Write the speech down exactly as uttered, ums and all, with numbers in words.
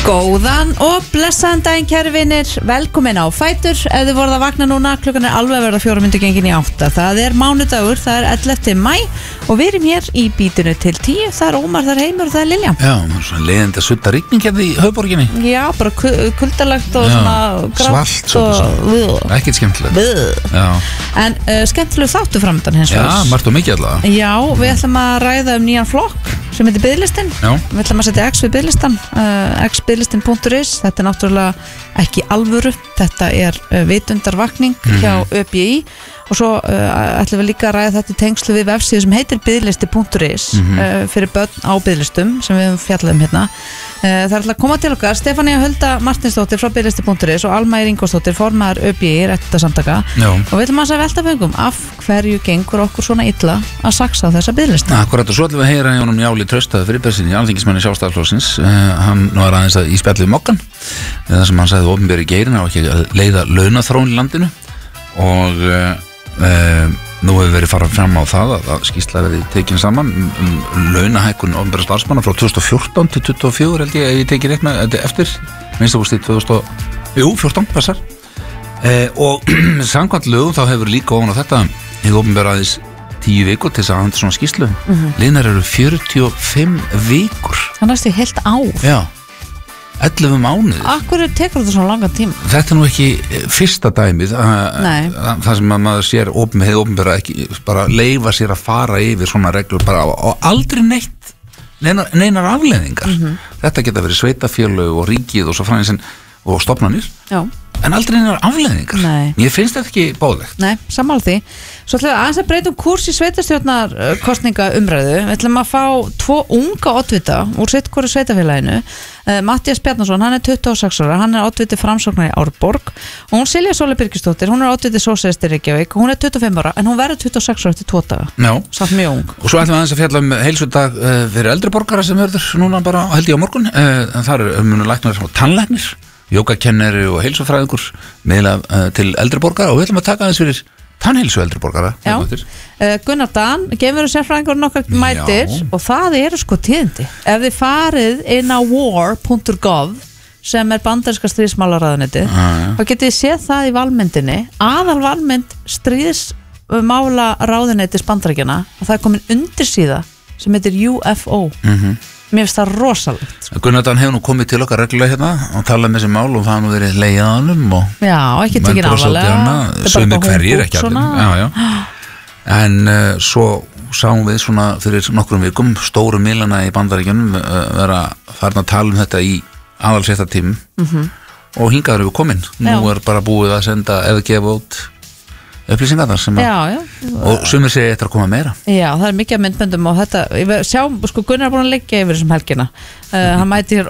Góðan og blessaðan daginn, kæri vinir, velkomin á Fætur. Ef þið voruð að vakna núna, klukkan er alveg að verða fjóra mínútur gengin í átta. Það er mánudagur, það er ellefta maí og við erum hér í bítinu til tíu. Það er Ómar, það er Heimur og það er Lilja. Já, svona leiðandi að sutta rigning hérna í höfuborginni. Já, bara kuldalegt og Já, svona grátt og ekkert skemmtilegt. En uh, skemmtilegu þáttu framöndan hins vegar. Já, margt og mikið allavega. Já, við ætlum að ræða um nýjan flokk sem heitir biðlistin. Já. Við ætlum að setja X við biðlistan, uh, x biðlistin punktur is. Þetta er náttúrulega ekki alvöru, þetta er uh, vitundarvakning mm. hjá Ö B I og svo uh, ætlum við líka að ræða þetta í tengslu við vefsíðu sem heitir biðlisti punktur is mm -hmm. uh, fyrir börn á biðlistum sem við höfum fjallað um hérna. Uh, það er alltaf að koma til okkar Stefania Hulda Martinsdóttir frá biðlisti punktur is og Alma Ingólfsdóttir formaður Ö B I réttindasamtaka og við ætlum að velta fengum af hverju gengur okkur svona illa að saksa á þessa biðlista. Akkurat og svo ætlum við að heyra Jónum Njáli Traustaði Friðbergssyni, alþingismanni Sjálfstæðisflokksins. uh, hann nú er aðeins að í spjalli Mokkan það sem hann sagði opinberi geirin á ekki að leiða launaþróun í landinu og uh, uh, nú hefur verið farað fram á það að, að skýrsla verið tekin saman um, um launahækkun opinberra starfsmanna frá tvö þúsund og fjórtán til tuttugu og fjögur held ég ef ég tekið rétt með eftir minnst ágúst í tvö þúsund og fjórtán passar uh, og samkvæmt lögum þá hefur líka ofan á þetta hefur opinberra aðeins tíu vikur til þess að handa svona skýrslu mm -hmm. liðnar eru fjörutíu og fimm vikur það næstu heilt ár. Já, ellefu mánuðir. Akkur tekur þetta svona langan tíma? Þetta er nú ekki fyrsta dæmið það sem að maður sér hefði opinbera ekki bara leifa sér að fara yfir svona reglur bara og aldrei neitt neinar, neinar afleiðingar mm -hmm. þetta geta verið sveitafélög og ríkið og svo fræðins og stofnanir. Já. En aldrei neinar afleiðingar. Nei. Ég finnst þetta ekki bóðlegt. Nei, sammála því. Svo ætlum við aðeins að breyta um kúrs í sveitarstjórnar kosninga umræðu. Við ætlum að fá tvo unga oddvita úr sitt hvoru sveitafélaginu. uh, Matthías Bjarnason, hann er tuttugu og sex ára, hann er oddviti Framsóknar í Árborg og hún Silja Sóla Birgisdóttir, hún er oddviti Sósíalisti í Reykjavík, hún er tuttugu og fimm ára en hún verður tuttugu og sex ára eftir tvo daga. Já. Samt mjög ung. Og svo ætlum við aðeins að fjalla um heilsudag uh, fyrir eldri borgara sem verður núna bara held ég á morgun. uh, Það eru munu læknar og tannlæknir, jógakennari og heilsufræðingur meðal uh, til eldri borgara og við ætlum að taka aðeins fyrir tannheilsu eldri borgara. Já, uh, Gunnar Dan gefur sérfræðingur nokkar mætir Já. Og það eru sko tíðindi. Ef þið farið inn á war punktur gov sem er bandaríska stríðsmálaráðuneytið ah, þá getið þið séð það í valmyndinni aðal valmynd stríðsmála ráðuneytis Bandaríkjanna og það er komin undir síða sem heitir U F O. Mhm. Mér finnst það rosalegt sko. Gunnar Dan hefur nú komið til okkar reglulega hérna og talað með þessi mál og það hann verið leiðað honum og já, ekki tekinn alvarlega sömu hverjir, ekki allir en uh, svo sáum við svona fyrir nokkrum vikum stóru miðlana í Bandaríkjunum uh, vera farin að tala um þetta í aðalsréttatímum mm -hmm. og hingað erum við komin nú já. Er bara búið að senda eða gefa út upplýsingar sem að já, já. Og sumir segja þetta að koma meira. Já, það er mikið af myndböndum og þetta, sjá, sko Gunnar er búin að leggja yfir þessum helgina uh, hann mæti hér